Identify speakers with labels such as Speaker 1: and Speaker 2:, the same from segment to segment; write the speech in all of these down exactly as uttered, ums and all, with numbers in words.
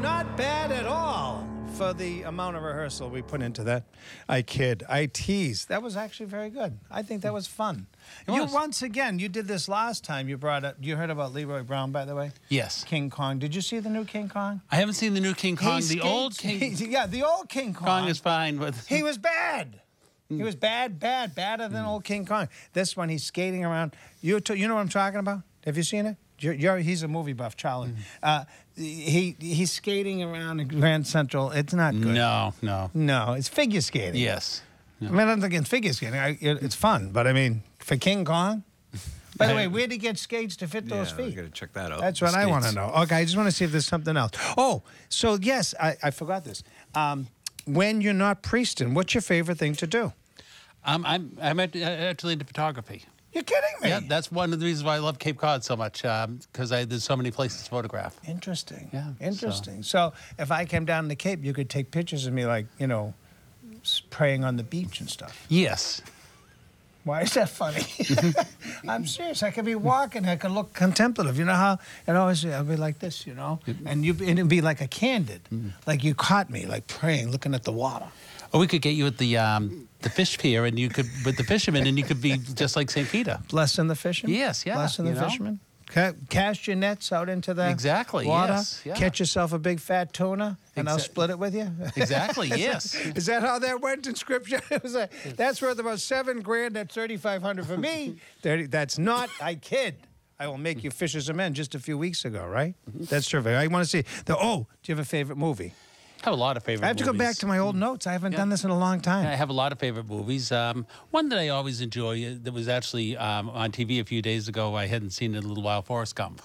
Speaker 1: not bad at all for the amount of rehearsal we put into that. I kid. I tease. That was actually very good. I think that was fun.
Speaker 2: It
Speaker 1: you
Speaker 2: was.
Speaker 1: once again, you did this last time. You brought up. You heard about Leroy Brown, by the way.
Speaker 2: Yes.
Speaker 1: King Kong. Did you see the new King Kong?
Speaker 2: I haven't seen the new King Kong.
Speaker 1: He
Speaker 2: the old
Speaker 1: skates-
Speaker 2: King
Speaker 1: he- yeah, the old King Kong.
Speaker 2: Kong is fine, but
Speaker 1: He was bad. He was bad, bad, badder than old King Kong. This one, he's skating around. You, t- you know what I'm talking about? Have you seen it? You're, you're, he's a movie buff, Charlie. Uh, he he's skating around in Grand Central. It's not good.
Speaker 2: no, no.
Speaker 1: No, it's figure skating.
Speaker 2: Yes.
Speaker 1: I mean, I'm thinking figure skating. I, it, it's fun, but I mean, for King Kong. By the
Speaker 2: I-
Speaker 1: way, where'd he get skates to fit those
Speaker 3: Yeah,
Speaker 1: feet?
Speaker 3: I gotta check that out.
Speaker 1: That's what I want to
Speaker 3: Skates.
Speaker 1: know. Okay, I just want to see if there's something else. Oh, so yes, I, I forgot this. Um, when you're not priesting, what's your favorite thing to do?
Speaker 2: Um, I'm I'm act- actually into photography.
Speaker 1: You're kidding me.
Speaker 2: Yeah, that's one of the reasons why I love Cape Cod so much, because I there's so many places to photograph.
Speaker 1: Interesting.
Speaker 2: Yeah,
Speaker 1: Interesting. So. if I came down the Cape, you could take pictures of me, like, you know, s- praying on the beach and stuff.
Speaker 2: Yes.
Speaker 1: Why is that funny? I'm serious. I could be walking. I could look contemplative. You know how it always, I'll be like this, you know, and you and it'd be like a candid, like you caught me, like praying, looking at the water.
Speaker 2: Or we could get you at the um, the fish pier, and you could with the fishermen, and you could be just like Saint Peter.
Speaker 1: Blessing the fishermen?
Speaker 2: Yes, yeah,
Speaker 1: Blessing the
Speaker 2: you know.
Speaker 1: fishermen? Ca- cast your nets out into the
Speaker 2: Exactly,
Speaker 1: water.
Speaker 2: yes, yeah.
Speaker 1: Catch yourself a big fat tuna, and I'll
Speaker 2: Exa-
Speaker 1: split it with you.
Speaker 2: Exactly. Yes.
Speaker 1: Is that how that went in scripture? It was a, that's worth about seven grand. That's thirty-five hundred for me. thirty. That's not. I kid. I will make you fishers of men. Just a few weeks ago, right? That's terrific. I want to see. The, oh, do you have a favorite movie?
Speaker 2: I have a lot of favorite.
Speaker 1: I have to go
Speaker 2: movies.
Speaker 1: back to my old notes. I haven't
Speaker 2: Yeah.
Speaker 1: done this in a long time.
Speaker 2: I have a lot of favorite movies. Um, one that I always enjoy uh, that was actually um, on T V a few days ago. I hadn't seen it in a little while. Forrest Gump.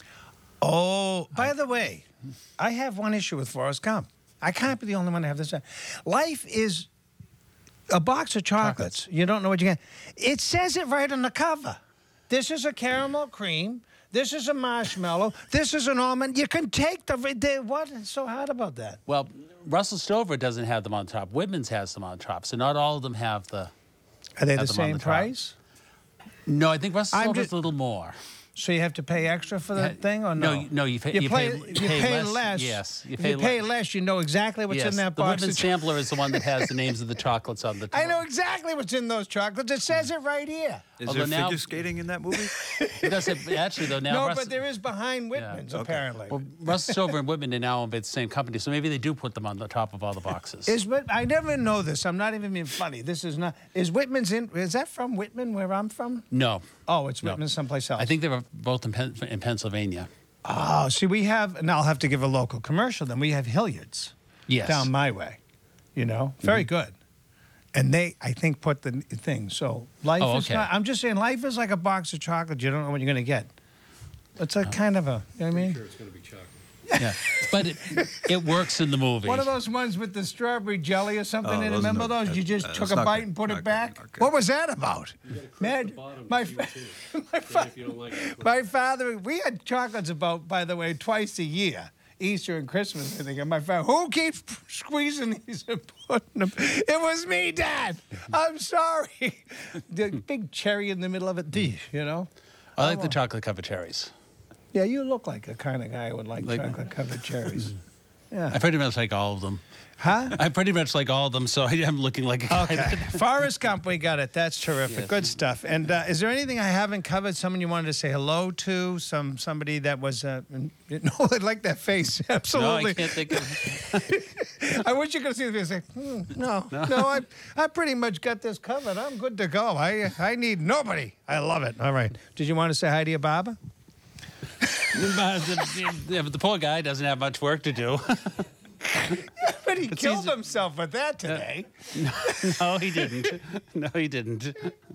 Speaker 1: Oh, by the way, I have one issue with Forrest Gump. I can't be the only one to have this. Life is a box of chocolates. You don't know what you get. It says it right on the cover. This is a caramel cream. This is a marshmallow. This is an almond. You can take the. They, what is so hard about that?
Speaker 2: Well, Russell Stover doesn't have them on top. Whitman's has them on top, so not all of them have the.
Speaker 1: Are they
Speaker 2: Have
Speaker 1: the
Speaker 2: them on
Speaker 1: same
Speaker 2: the top.
Speaker 1: price?
Speaker 2: No, I think Russell
Speaker 1: I'm
Speaker 2: Stover's
Speaker 1: just-
Speaker 2: a little more.
Speaker 1: So you have to pay extra for the
Speaker 2: Yeah,
Speaker 1: thing, or no?
Speaker 2: no, you- no, you pay-
Speaker 1: You,
Speaker 2: you
Speaker 1: pay,
Speaker 2: pay-
Speaker 1: you
Speaker 2: pay
Speaker 1: pay
Speaker 2: less,
Speaker 1: less.
Speaker 2: yes, you
Speaker 1: If
Speaker 2: pay
Speaker 1: you pay
Speaker 2: le-
Speaker 1: less, you know exactly what's
Speaker 2: yes,
Speaker 1: in that
Speaker 2: the
Speaker 1: box.
Speaker 2: Whitman
Speaker 1: of
Speaker 2: sampler is the one that has the names of the chocolates on the top.
Speaker 1: I know exactly what's in those chocolates. It says it right here.
Speaker 3: Is
Speaker 2: Although
Speaker 3: there
Speaker 2: now-
Speaker 3: figure skating in that movie?
Speaker 2: It doesn't- actually, though, now
Speaker 1: no,
Speaker 2: Russell,
Speaker 1: but there is behind Whitman's,
Speaker 3: Okay.
Speaker 1: apparently.
Speaker 2: well, Russell Stover and Whitman are now owned by the same company, so maybe they do put them on the top of all the boxes.
Speaker 1: Is Whit- I never know this. I'm not even being funny. This is not. Is Whitman's in? Is that from Whitman, where I'm from?
Speaker 2: no.
Speaker 1: Oh, it's
Speaker 2: No.
Speaker 1: Whitman someplace else.
Speaker 2: I think they were both in, Pen- in Pennsylvania.
Speaker 1: Oh, see, we have. And I'll have to give a local commercial. Then we have Hilliard's
Speaker 2: Yes.
Speaker 1: down my way. You know, very good. And they, I think, put the thing. So life
Speaker 2: Oh,
Speaker 1: is
Speaker 2: okay.
Speaker 1: not. I'm just saying, life is like a box of chocolate. You don't know what you're going to get. It's a kind of a. You know what I mean?
Speaker 4: Sure, it's going to be chocolate.
Speaker 2: Yeah. But it, it works in the movie.
Speaker 1: One of those ones with the strawberry jelly or something.
Speaker 3: Oh,
Speaker 1: in it.
Speaker 3: those
Speaker 1: Remember
Speaker 3: no-
Speaker 1: those? You
Speaker 3: that-
Speaker 1: just
Speaker 3: uh,
Speaker 1: took
Speaker 3: that's
Speaker 1: a
Speaker 3: not
Speaker 1: bite
Speaker 3: good.
Speaker 1: and put
Speaker 3: Not
Speaker 1: it
Speaker 3: good.
Speaker 1: back.
Speaker 3: Not good.
Speaker 1: What was that about? Man,
Speaker 4: The bottom
Speaker 1: my,
Speaker 4: is
Speaker 1: fa-
Speaker 4: too.
Speaker 1: my,
Speaker 4: And
Speaker 1: fa-
Speaker 4: if you don't like it,
Speaker 1: my father, we had chocolates about, by the way, twice a year. Easter and Christmas, I think. And my father, who keeps squeezing these and putting them? It was me, Dad. I'm sorry. The big cherry in the middle of it, you know?
Speaker 2: I like the chocolate covered cherries.
Speaker 1: Yeah, you look like the kind of guy who would like,
Speaker 2: Like-
Speaker 1: chocolate-covered cherries.
Speaker 2: I
Speaker 1: Yeah.
Speaker 2: pretty much like all of them.
Speaker 1: Huh?
Speaker 2: I pretty much like all of them, so I am looking like a guy.
Speaker 1: Okay.
Speaker 2: that-
Speaker 1: Forrest Gump, we got it. That's terrific.
Speaker 2: Yes.
Speaker 1: Good stuff. And uh, is there anything I haven't covered? Someone you wanted to say hello to? Some somebody that was uh, no, I like that face.
Speaker 2: No,
Speaker 1: Absolutely.
Speaker 2: I can't think of.
Speaker 1: I wish you could see the face. Like, hmm, no, no, I I pretty much got this covered. I'm good to go. I I need nobody. I love it. All right. Did you want to say hi to your barber?
Speaker 2: But the, the, the poor guy doesn't have much work to do.
Speaker 1: But he killed
Speaker 2: easy.
Speaker 1: himself with that today.
Speaker 2: No, he didn't. No, he didn't.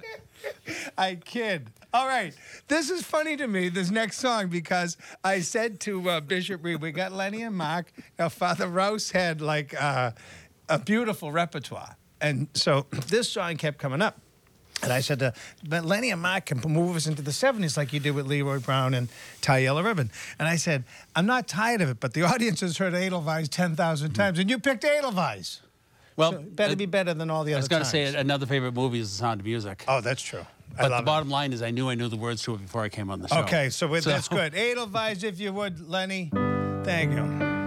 Speaker 1: I kid. All right. This is funny to me, this next song, because I said to uh, Bishop Reed, we got Lenny and Mark. Now, Father Rouse had like uh, a beautiful repertoire. And so this song kept coming up. And I said, to, but Lenny and Mark can move us into the seventies like you did with Leroy Brown and Tie Yellow Ribbon. And I said, I'm not tired of it, but the audience has heard Edelweiss ten thousand times, and you picked Edelweiss.
Speaker 2: Well,
Speaker 1: So it better
Speaker 2: uh,
Speaker 1: be better than all the
Speaker 2: I
Speaker 1: other
Speaker 2: was going to
Speaker 1: times.
Speaker 2: say another favorite movie is The Sound of Music.
Speaker 1: Oh, that's true. I
Speaker 2: But
Speaker 1: love
Speaker 2: the
Speaker 1: it.
Speaker 2: bottom line is I knew I knew the words to it before I came on the show.
Speaker 1: Okay, so, with, that's good. Edelweiss, if you would, Lenny. Thank you.